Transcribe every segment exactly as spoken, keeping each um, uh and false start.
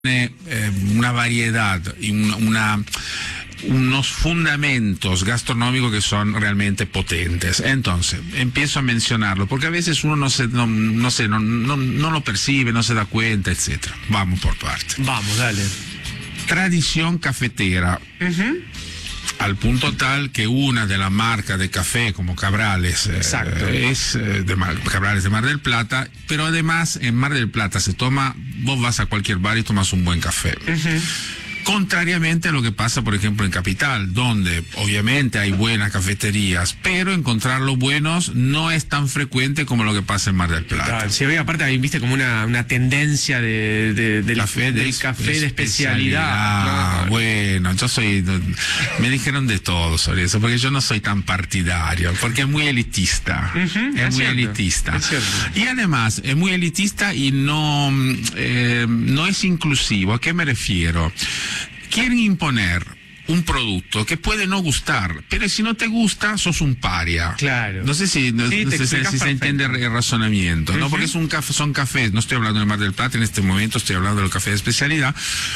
eh, una variedad y un, una unos fundamentos gastronómicos que son realmente potentes. Entonces, empiezo a mencionarlo, porque a veces uno no se, no, no, sé, no, no, no lo percibe, no se da cuenta, etcétera. Vamos por parte. Vamos, dale. Tradición cafetera. Uh-huh. Al punto tal que una de las marcas de café como Cabrales eh, es eh, de Mar, Cabrales de Mar del Plata, pero además en Mar del Plata se toma, vos vas a cualquier bar y tomas un buen café. Uh-huh. Contrariamente a lo que pasa, por ejemplo, en Capital, donde obviamente hay buenas cafeterías, pero encontrarlos buenos no es tan frecuente como lo que pasa en Mar del Plata. Claro, sí, aparte ahí viste como una, una tendencia de, de, del café de, del café de especialidad. Ah, ¿no? Bueno, yo soy, me dijeron de todo sobre eso, porque yo no soy tan partidario, porque es muy elitista, uh-huh, es, es muy cierto, elitista. Es y además es muy elitista y no, eh, no es inclusivo. ¿A qué me refiero? Quieren imponer un producto que puede no gustar, pero si no te gusta, sos un paria. Claro. No sé si, no, sí, no sé si, si se entiende el razonamiento, uh-huh. ¿no? Porque es un café, son cafés, no estoy hablando de Mar del Plata en este momento, estoy hablando de los cafés de especialidad.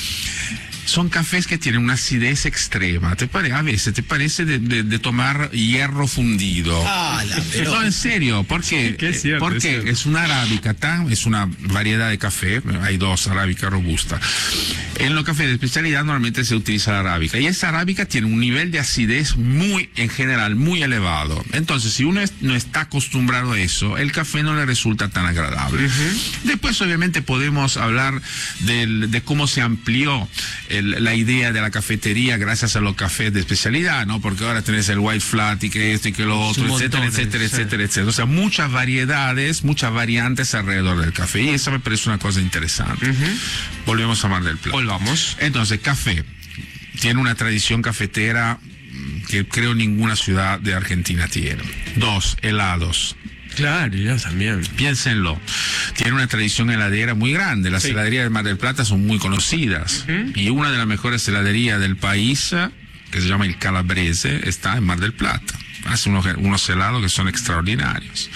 Son cafés que tienen una acidez extrema. Te pare, a veces te parece de, de, de tomar hierro fundido. Ah, la no, en serio, porque, sí, es cierto, porque es, cierto. es una arábica, tan, es una variedad de café, hay dos, arábica robusta. En los cafés de especialidad normalmente se utiliza la arábica, y esa arábica tiene un nivel de acidez muy, en general, muy elevado. Entonces, si uno es, no está acostumbrado a eso, el café no le resulta tan agradable. Uh-huh. Después, obviamente, podemos hablar del, de cómo se amplió El, la idea de la cafetería gracias a los cafés de especialidad, ¿no? Porque ahora tenés el white flat y que esto y que lo otro, etcétera, etcétera, sí. etcétera, etcétera. O sea, muchas variedades, muchas variantes alrededor del café, y eso me parece una cosa interesante. Uh-huh. Volvemos a Mar del Plata. Volvamos. Entonces, café. Tiene una tradición cafetera que creo ninguna ciudad de Argentina tiene. Dos, helados. Claro, yo también. Piénsenlo. Tiene una tradición heladera muy grande. Las sí. heladerías de Mar del Plata son muy conocidas. Uh-huh. Y una de las mejores heladerías del país, que se llama el Calabrese, está en Mar del Plata. Hace unos, unos helados que son extraordinarios.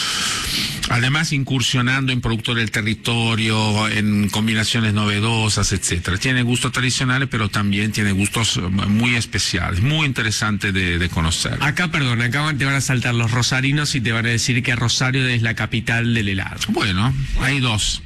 Además, incursionando en productos del territorio, en combinaciones novedosas, etcétera. Tiene gustos tradicionales, pero también tiene gustos muy especiales, muy interesantes de, de conocer. Acá, perdón, acá te van a saltar los rosarinos y te van a decir que Rosario es la capital del helado. Bueno, hay dos.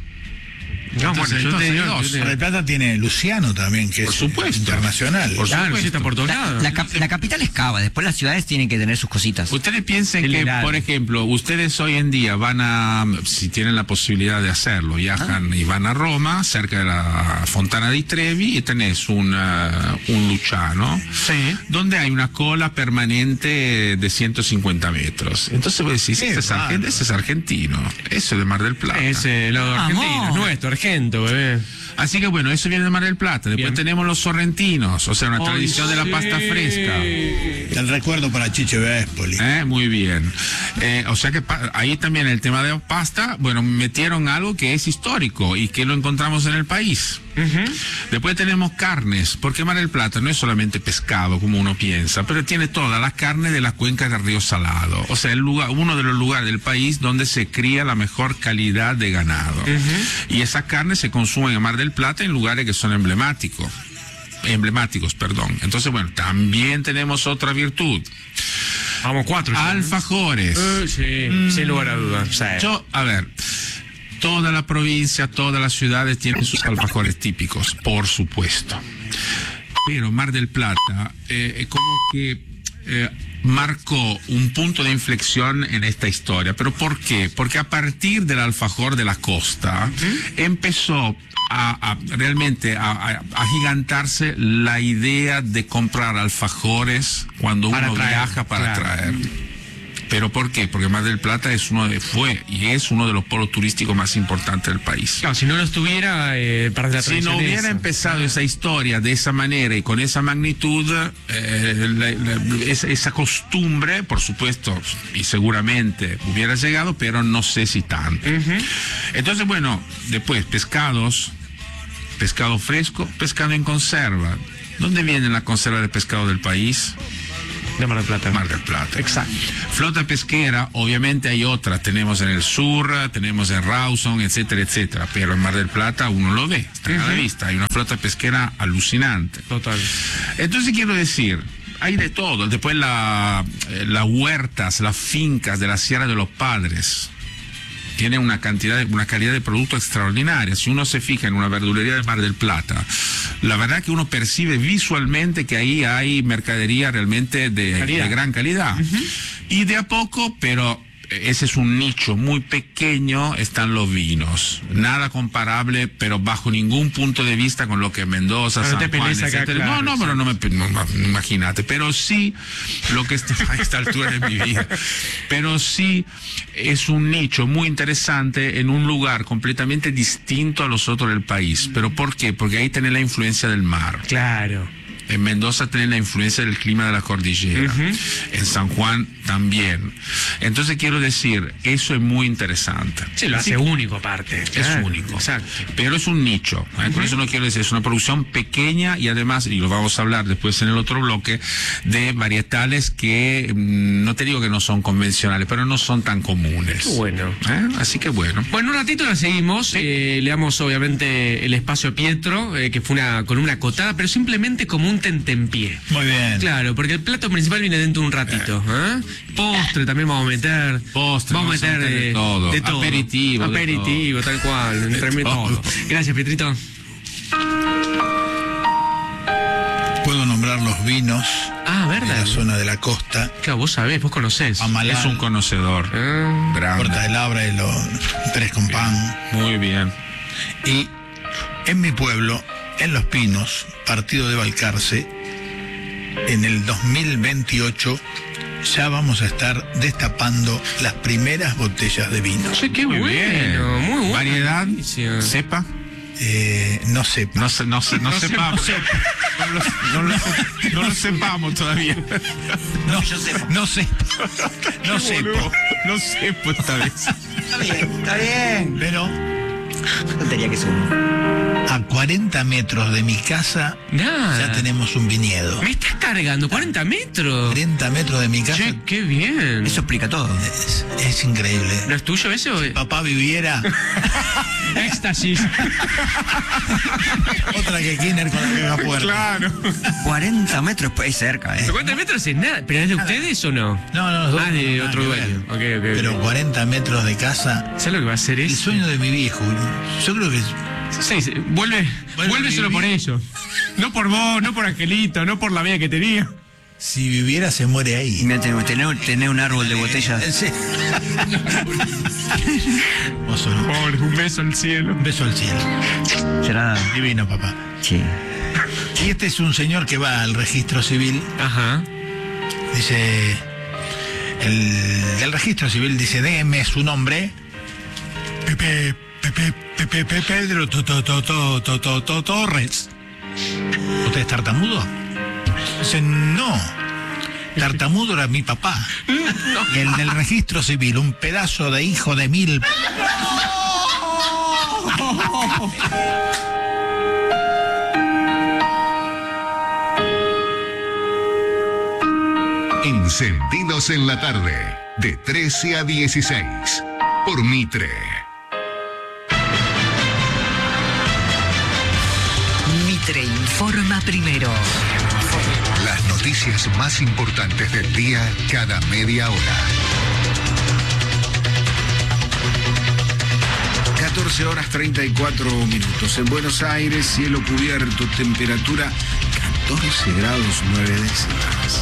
No, entonces, bueno, yo entonces, te digo dos. Mar del Plata tiene Luciano también, que por es supuesto. internacional. Por claro, sí, está por todos lados. La, la, la capital es Cava, después las ciudades tienen que tener sus cositas. Ustedes piensen El que, helado. por ejemplo, ustedes hoy en día van a, si tienen la posibilidad de hacerlo, viajan ah. y van a Roma, cerca de la Fontana di Trevi, y tenés un, uh, un Luciano, sí. donde hay una cola permanente de ciento cincuenta metros. Entonces vos decís, ese es, argent, ese es argentino, eso es de Mar del Plata. Ese helado argentino, es nuestro, argento, bebé. Así que bueno, eso viene de Mar del Plata. Después Bien. tenemos los sorrentinos, o sea, una oh, tradición sí. de la pasta fresca. El recuerdo para Chiche Vespoli. Eh, muy bien. Eh, o sea que ahí también el tema de pasta, bueno, metieron algo que es histórico y que lo encontramos en el país. Uh-huh. Después tenemos carnes, porque Mar del Plata no es solamente pescado como uno piensa, pero tiene toda la carne de la cuenca del río Salado. O sea, el lugar, uno de los lugares del país donde se cría la mejor calidad de ganado. Uh-huh. Y esa carne se consume en Mar del Plata en lugares que son emblemáticos. emblemáticos, perdón. Entonces, bueno, también tenemos otra virtud. Vamos, cuatro. Alfajores. Uh, sí, mm. sin lugar a dudas. Sí. Yo, a ver, toda la provincia, todas las ciudades tienen sus alfajores típicos, por supuesto. Pero Mar del Plata, eh, como que eh, marcó un punto de inflexión en esta historia. ¿Pero por qué? Porque a partir del alfajor de la costa, ¿Mm? empezó A, a realmente a, a, a gigantarse la idea de comprar alfajores cuando para uno traer, viaja para claro. traer. ¿Pero por qué? Porque Mar del Plata es uno de, fue y es uno de los polos turísticos más importantes del país. Claro, si no lo estuviera, eh, para la si no hubiera esa. empezado esa historia de esa manera y con esa magnitud, eh, la, la, esa, esa costumbre, por supuesto, y seguramente hubiera llegado, pero no sé si tanto. Uh-huh. Entonces, bueno, después pescados, pescado fresco, pescado en conserva. ¿Dónde viene la conserva de pescado del país? De Mar del Plata. Mar del Plata. Exacto. Flota pesquera, obviamente hay otras. Tenemos en el sur, tenemos en Rawson, etcétera, etcétera. Pero en Mar del Plata uno lo ve, está uh-huh. a la vista. Hay una flota pesquera alucinante. Total. Entonces quiero decir, hay de todo. Después la, las huertas, las fincas de la Sierra de los Padres tienen una cantidad, una calidad de producto extraordinaria. Si uno se fija en una verdulería de Mar del Plata, la verdad que uno percibe visualmente que ahí hay mercadería realmente de, de gran calidad. Uh-huh. Y de a poco, pero ese es un nicho muy pequeño, están los vinos. Nada comparable, pero bajo ningún punto de vista con lo que Mendoza, no San Juan, etcétera. Acá, claro, no, no, pero no me, no, no, imagínate. Pero sí, lo que está a esta altura de mi vida, pero sí es un nicho muy interesante en un lugar completamente distinto a los otros del país. ¿Pero por qué? Porque ahí tenés la influencia del mar. Claro. En Mendoza tienen la influencia del clima de la cordillera. Uh-huh. En San Juan también. Entonces quiero decir, eso es muy interesante. Sí, lo hace único aparte. Es claro, único. Exacto. Pero es un nicho. ¿eh? Uh-huh. Con eso no quiero decir, es una producción pequeña y además, y lo vamos a hablar después en el otro bloque, de varietales que mmm, no te digo que no son convencionales, pero no son tan comunes. Qué bueno. ¿Eh? Así que bueno. Bueno, un ratito la seguimos. Sí. Eh, le damos obviamente el espacio a Pietro, eh, que fue una columna acotada, pero simplemente como un tentempié. Muy bien. Claro, porque el plato principal viene dentro de un ratito. ¿eh? Postre también vamos a meter. Postre, vamos a meter de, de, todo. de todo. Aperitivo. Aperitivo, tal cual. Entre todo. Gracias, Pietrito. Puedo nombrar los vinos ah, ¿verdad? de la zona de la costa. Claro, vos sabés, vos conocés. Amalal, es un conocedor. Ah. Puerta del Abra y los Tres con Pan. Muy bien. Y en mi pueblo, en Los Pinos, partido de Balcarce, en el dos mil veintiocho ya vamos a estar destapando las primeras botellas de vino. Sí, qué muy bueno, bien. Muy bueno. Variedad, cepa. Eh, no sepa. No, se, no, se, no, no sepamos. Sepa. No, lo, no, lo, no lo sepamos todavía. No, yo sepa. No sepa. No sepa. No sepa esta vez. Está bien, está bien. Pero no tenía que ser. A cuarenta metros de mi casa Nada. ya tenemos un viñedo. ¿Me estás cargando? ¿cuarenta metros? cuarenta metros de mi casa. Che, qué bien. Eso explica todo. Es, es increíble. ¿No es tuyo ese o...? Si papá viviera... Éxtasis. Otra que Kinner con la misma puerta. Claro. cuarenta metros, pues cerca, ¿eh? cuarenta metros es nada. ¿Pero es de ustedes o no? No, no, no. Ah, de no, otro dueño. Okay, okay, Pero okay. cuarenta metros de casa. ¿Sabes lo que va a hacer el eso? El sueño de mi viejo. Yo creo que... Sí, sí. Vuelve, vuelve solo por ello. No por vos, no por Angelito, no por la vida que tenía. Si viviera se muere ahí. Mira, tener, tener, tener un árbol de botellas. Sí. Pobre, un beso al cielo. Un beso al cielo. Será divino, papá. Sí. Y este es un señor que va al registro civil. Ajá. Dice, el, el registro civil dice, déjeme su nombre. Pepe, Pepe, Pepe, Pepe, Pedro, to, to, to, to, to, to, to, Torres. ¿Usted es tartamudo? Dice, no. Tartamudo era mi papá. No. Y el del registro civil, un pedazo de hijo de mil. Encendidos en la tarde, de trece a dieciséis, por Mitre. Mitre informa primero. Las noticias más importantes del día cada media hora. catorce horas treinta y cuatro minutos. En Buenos Aires, cielo cubierto, temperatura catorce grados nueve décimas.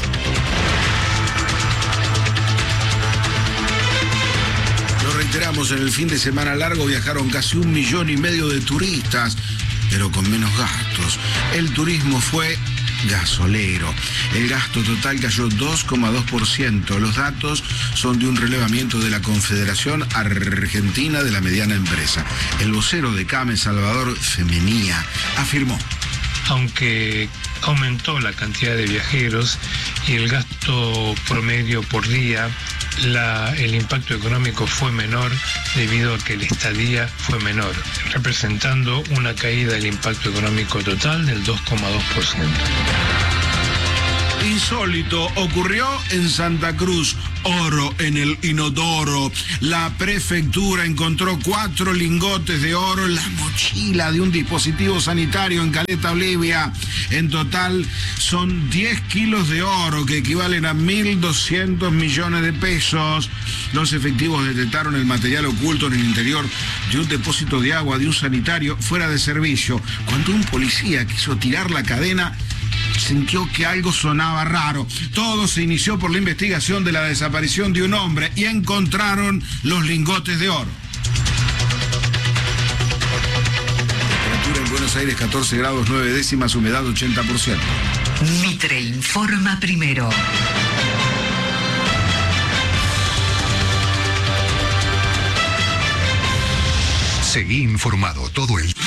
Lo reiteramos, en el fin de semana largo viajaron casi un millón y medio de turistas, pero con menos gastos. El turismo fue gasolero. El gasto total cayó dos coma dos por ciento. Los datos son de un relevamiento de la Confederación Argentina de la Mediana Empresa. El vocero de CAME, Salvador Femenía, afirmó: aunque aumentó la cantidad de viajeros y el gasto promedio por día, la, el impacto económico fue menor debido a que la estadía fue menor, representando una caída del impacto económico total del dos coma dos por ciento. Insólito ocurrió en Santa Cruz. Oro en el inodoro. La prefectura encontró cuatro lingotes de oro en la mochila de un dispositivo sanitario en Caleta Olivia. En total son diez kilos de oro que equivalen a mil doscientos millones de pesos. Los efectivos detectaron el material oculto en el interior de un depósito de agua de un sanitario fuera de servicio. Cuando un policía quiso tirar la cadena, sintió que algo sonaba raro. Todo se inició por la investigación de la desaparición de un hombre y encontraron los lingotes de oro. Temperatura en Buenos Aires catorce grados nueve décimas, humedad ochenta por ciento. Mitre informa primero. Seguí informado todo el